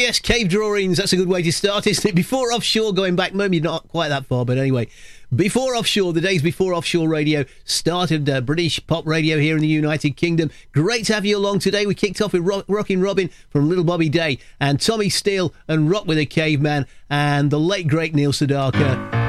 yes, cave drawings. That's a good way to start, isn't it? Before Offshore, going back, maybe not quite that far, but anyway. Before Offshore, the days before Offshore Radio started British pop radio here in the United Kingdom. Great to have you along today. We kicked off with Rockin' Robin from Little Bobby Day and Tommy Steele and Rock with a Caveman and the late, great Neil Sedaka.